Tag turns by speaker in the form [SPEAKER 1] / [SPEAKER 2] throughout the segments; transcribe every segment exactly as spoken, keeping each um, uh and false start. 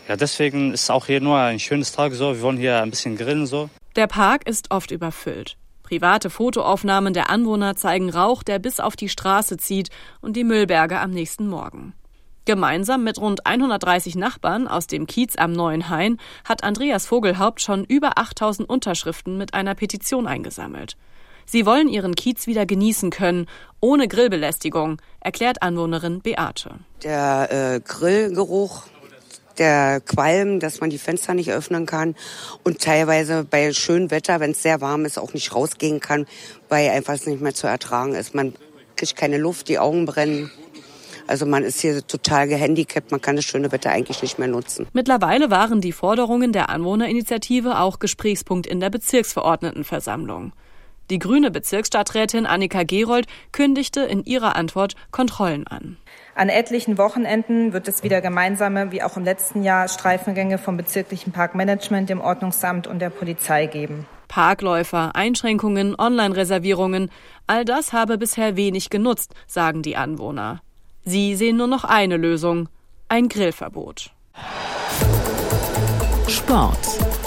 [SPEAKER 1] Ja, deswegen ist auch hier nur ein schönes Tag so. Wir wollen hier ein bisschen grillen so.
[SPEAKER 2] Der Park ist oft überfüllt. Private Fotoaufnahmen der Anwohner zeigen Rauch, der bis auf die Straße zieht, und die Müllberge am nächsten Morgen. Gemeinsam mit rund hundertdreißig Nachbarn aus dem Kiez am Neuen Hain hat Andreas Vogelhaupt schon über achttausend Unterschriften mit einer Petition eingesammelt. Sie wollen ihren Kiez wieder genießen können, ohne Grillbelästigung, erklärt Anwohnerin Beate.
[SPEAKER 3] Der äh, Grillgeruch, der Qualm, dass man die Fenster nicht öffnen kann und teilweise bei schönem Wetter, wenn es sehr warm ist, auch nicht rausgehen kann, weil einfach es nicht mehr zu ertragen ist. Man kriegt keine Luft, die Augen brennen. Also man ist hier total gehandicapt, man kann das schöne Wetter eigentlich nicht mehr nutzen.
[SPEAKER 2] Mittlerweile waren die Forderungen der Anwohnerinitiative auch Gesprächspunkt in der Bezirksverordnetenversammlung. Die grüne Bezirksstadträtin Annika Gerold kündigte in ihrer Antwort Kontrollen an.
[SPEAKER 4] An etlichen Wochenenden wird es wieder gemeinsame, wie auch im letzten Jahr, Streifengänge vom bezirklichen Parkmanagement, dem Ordnungsamt und der Polizei geben.
[SPEAKER 2] Parkläufer, Einschränkungen, Online-Reservierungen, all das habe bisher wenig genutzt, sagen die Anwohner. Sie sehen nur noch eine Lösung, ein Grillverbot.
[SPEAKER 5] Sport.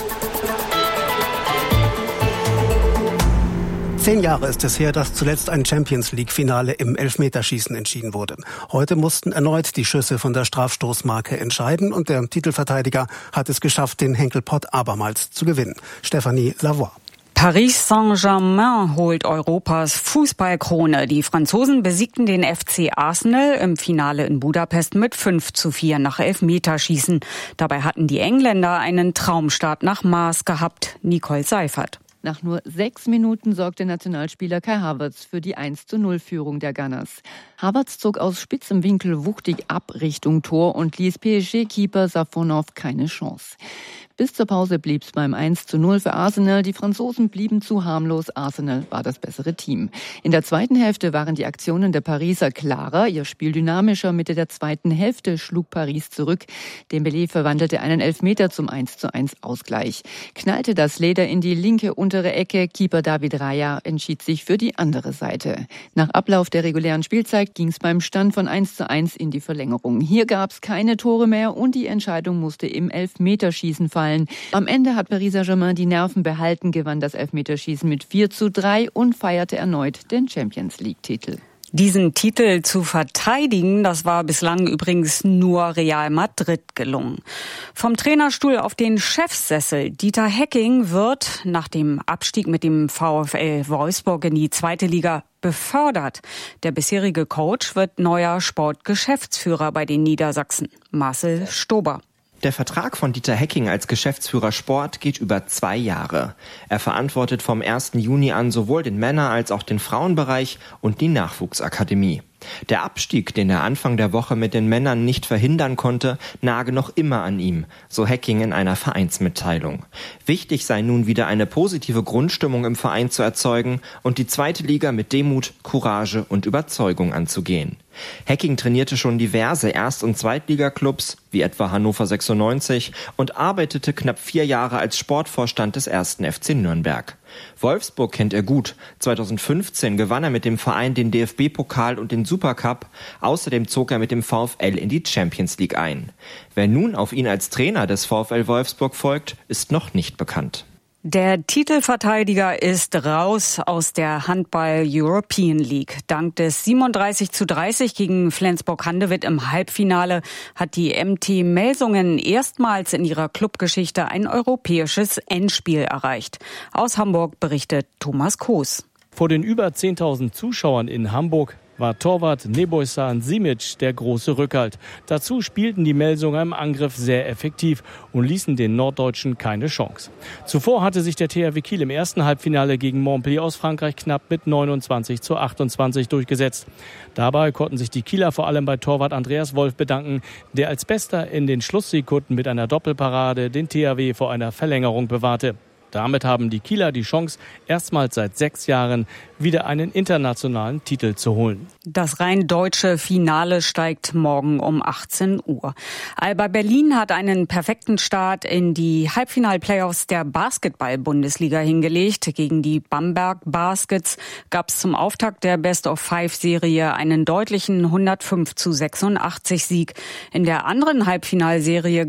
[SPEAKER 6] Zehn Jahre ist es her, dass zuletzt ein Champions-League-Finale im Elfmeterschießen entschieden wurde. Heute mussten erneut die Schüsse von der Strafstoßmarke entscheiden und der Titelverteidiger hat es geschafft, den Henkelpott abermals zu gewinnen. Stefanie Lavoie.
[SPEAKER 7] Paris Saint-Germain holt Europas Fußballkrone. Die Franzosen besiegten den F C Arsenal im Finale in Budapest mit fünf zu vier nach Elfmeterschießen. Dabei hatten die Engländer einen Traumstart nach Maß gehabt. Nicole Seifert.
[SPEAKER 8] Nach nur sechs Minuten sorgte Nationalspieler Kai Havertz für die eins zu null Führung der Gunners. Havertz zog aus spitzem Winkel wuchtig ab Richtung Tor und ließ P S G-Keeper Safonov keine Chance. Bis zur Pause blieb es beim eins zu null für Arsenal. Die Franzosen blieben zu harmlos. Arsenal war das bessere Team. In der zweiten Hälfte waren die Aktionen der Pariser klarer, ihr Spiel dynamischer. Mitte der zweiten Hälfte schlug Paris zurück. Dembélé verwandelte einen Elfmeter zum eins zu eins Ausgleich. Knallte das Leder in die linke untere Ecke. Keeper David Raya entschied sich für die andere Seite. Nach Ablauf der regulären Spielzeit ging es beim Stand von eins zu eins in die Verlängerung. Hier gab es keine Tore mehr und die Entscheidung musste im Elfmeterschießen fallen. Am Ende hat Paris Saint-Germain die Nerven behalten, gewann das Elfmeterschießen mit vier zu drei und feierte erneut den Champions-League-Titel.
[SPEAKER 7] Diesen Titel zu verteidigen, das war bislang übrigens nur Real Madrid gelungen. Vom Trainerstuhl auf den Chefsessel. Dieter Hecking wird nach dem Abstieg mit dem VfL Wolfsburg in die zweite Liga befördert. Der bisherige Coach wird neuer Sportgeschäftsführer bei den Niedersachsen. Marcel Stober.
[SPEAKER 9] Der Vertrag von Dieter Hecking als Geschäftsführer Sport geht über zwei Jahre. Er verantwortet vom ersten Juni an sowohl den Männer- als auch den Frauenbereich und die Nachwuchsakademie. Der Abstieg, den er Anfang der Woche mit den Männern nicht verhindern konnte, nage noch immer an ihm, so Hecking in einer Vereinsmitteilung. Wichtig sei nun wieder eine positive Grundstimmung im Verein zu erzeugen und die zweite Liga mit Demut, Courage und Überzeugung anzugehen. Hecking trainierte schon diverse Erst- und Zweitligaklubs, wie etwa Hannover sechsundneunzig, und arbeitete knapp vier Jahre als Sportvorstand des ersten F C Nürnberg. Wolfsburg kennt er gut. zweitausendfünfzehn gewann er mit dem Verein den D F B-Pokal und den Supercup. Außerdem zog er mit dem VfL in die Champions League ein. Wer nun auf ihn als Trainer des VfL Wolfsburg folgt, ist noch nicht bekannt.
[SPEAKER 7] Der Titelverteidiger ist raus aus der Handball-European League. Dank des siebenunddreißig zu dreißig gegen Flensburg-Handewitt im Halbfinale hat die M T Melsungen erstmals in ihrer Clubgeschichte ein europäisches Endspiel erreicht. Aus Hamburg berichtet Thomas Koos.
[SPEAKER 10] Vor den über zehntausend Zuschauern in Hamburg war Torwart Nebojsan Simic der große Rückhalt. Dazu spielten die Melsunger im Angriff sehr effektiv und ließen den Norddeutschen keine Chance. Zuvor hatte sich der T H W Kiel im ersten Halbfinale gegen Montpellier aus Frankreich knapp mit neunundzwanzig zu achtundzwanzig durchgesetzt. Dabei konnten sich die Kieler vor allem bei Torwart Andreas Wolf bedanken, der als Bester in den Schlusssekunden mit einer Doppelparade den T H W vor einer Verlängerung bewahrte. Damit haben die Kieler die Chance, erstmals seit sechs Jahren wieder einen internationalen Titel zu holen.
[SPEAKER 7] Das rein deutsche Finale steigt morgen um achtzehn Uhr. Alba Berlin hat einen perfekten Start in die Halbfinal-Playoffs der Basketball-Bundesliga hingelegt. Gegen die Bamberg Baskets gab es zum Auftakt der Best-of-Five-Serie einen deutlichen hundertfünf zu sechsundachtzig Sieg. In der anderen Halbfinalserie